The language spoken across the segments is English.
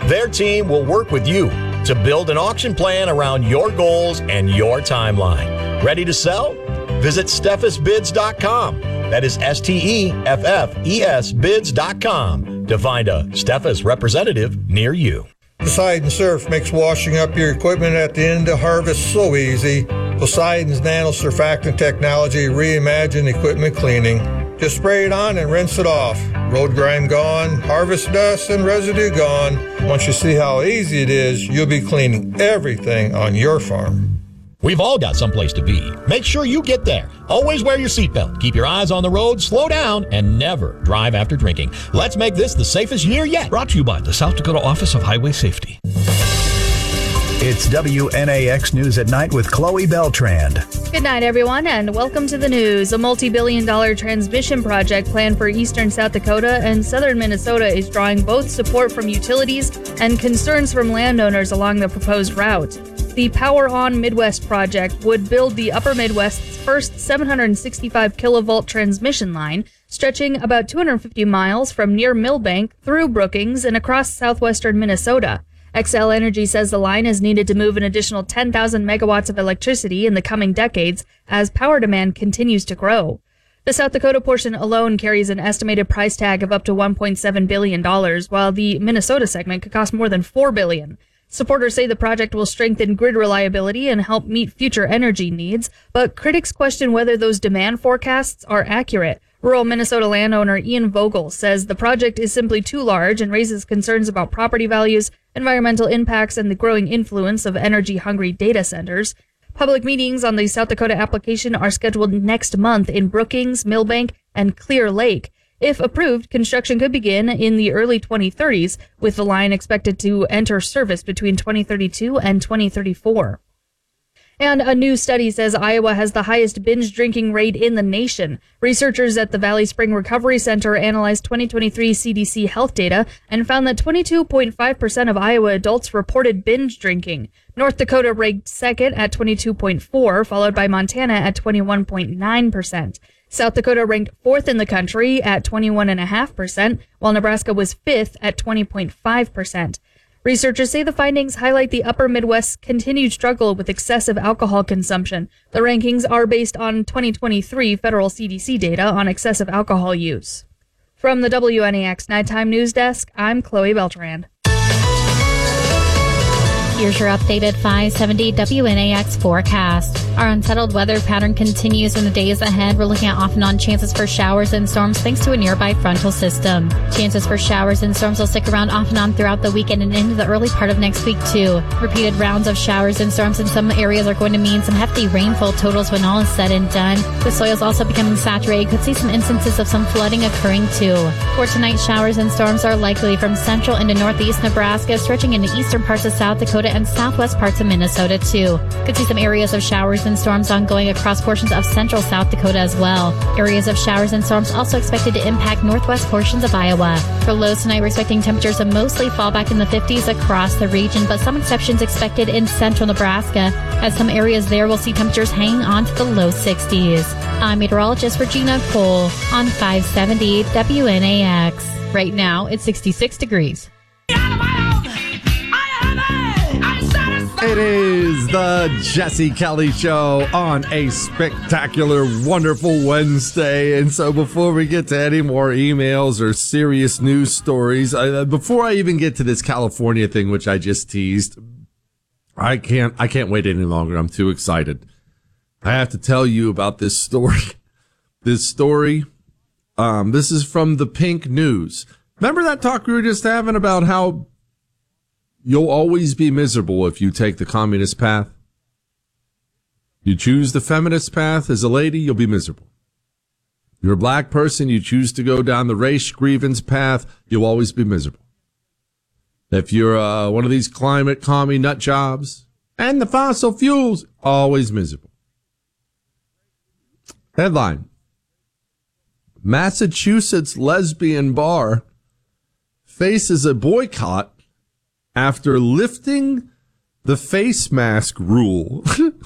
Their team will work with you to build an auction plan around your goals and your timeline. Ready to sell? Visit steffesbids.com. That is STEFFES bids.com to find a Steffes representative near you. Poseidon Surf makes washing up your equipment at the end of harvest so easy. Poseidon's nano surfactant technology reimagined equipment cleaning. Just spray it on and rinse it off. Road grime gone, harvest dust and residue gone. Once you see how easy it is, you'll be cleaning everything on your farm. We've all got someplace to be. Make sure you get there. Always wear your seatbelt. Keep your eyes on the road, slow down, and never drive after drinking. Let's make this the safest year yet. Brought to you by the South Dakota Office of Highway Safety. It's WNAX News at Night with Chloe Beltrand. Good night, everyone, and welcome to the news. A multi-billion-dollar transmission project planned for eastern South Dakota and southern Minnesota is drawing both support from utilities and concerns from landowners along the proposed route. The Power On Midwest project would build the Upper Midwest's first 765 kilovolt transmission line, stretching about 250 miles from near Millbank through Brookings and across southwestern Minnesota. Xcel Energy says the line is needed to move an additional 10,000 megawatts of electricity in the coming decades as power demand continues to grow. The South Dakota portion alone carries an estimated price tag of up to $1.7 billion, while the Minnesota segment could cost more than $4 billion. Supporters say the project will strengthen grid reliability and help meet future energy needs, but critics question whether those demand forecasts are accurate. Rural Minnesota landowner Ian Vogel says the project is simply too large and raises concerns about property values, environmental impacts, and the growing influence of energy-hungry data centers. Public meetings on the South Dakota application are scheduled next month in Brookings, Millbank, and Clear Lake. If approved, construction could begin in the early 2030s, with the line expected to enter service between 2032 and 2034. And a new study says Iowa has the highest binge drinking rate in the nation. Researchers at the Valley Spring Recovery Center analyzed 2023 CDC health data and found that 22.5% of Iowa adults reported binge drinking. North Dakota ranked second at 22.4%, followed by Montana at 21.9%. South Dakota ranked fourth in the country at 21.5%, while Nebraska was fifth at 20.5%. Researchers say the findings highlight the upper Midwest's continued struggle with excessive alcohol consumption. The rankings are based on 2023 federal CDC data on excessive alcohol use. From the WNAX Nighttime News Desk, I'm Chloe Beltrand. Here's your updated 570 WNAX forecast. Our unsettled weather pattern continues in the days ahead. We're looking at off and on chances for showers and storms thanks to a nearby frontal system. Chances for showers and storms will stick around off and on throughout the weekend and into the early part of next week, too. Repeated rounds of showers and storms in some areas are going to mean some hefty rainfall totals when all is said and done. The soil is also becoming saturated. Could see some instances of some flooding occurring, too. For tonight, showers and storms are likely from central into northeast Nebraska, stretching into eastern parts of South Dakota and southwest parts of Minnesota, too. Could see some areas of showers and storms ongoing across portions of central South Dakota as well. Areas of showers and storms also expected to impact northwest portions of Iowa. For lows tonight, we're expecting temperatures to mostly fall back in the 50s across the region, but some exceptions expected in central Nebraska, as some areas there will see temperatures hanging on to the low 60s. I'm meteorologist Regina Cole on 570 WNAX. Right now, it's 66 degrees. It is the Jesse Kelly Show on a spectacular, wonderful Wednesday. And so before we get to any more emails or serious news stories, before I even get to this California thing, which I just teased, I can't wait any longer. I'm too excited. I have to tell you about this story. This is from the Pink News. Remember that talk we were just having about how you'll always be miserable if you take the communist path? You choose the feminist path as a lady, you'll be miserable. You're a black person, you choose to go down the race grievance path, you'll always be miserable. If you're one of these climate commie nut jobs and the fossil fuels, always miserable. Headline: Massachusetts lesbian bar faces a boycott after lifting the face mask rule.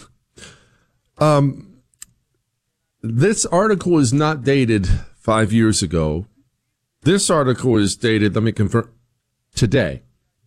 This article is not dated 5 years ago. This article is dated, let me confirm, today.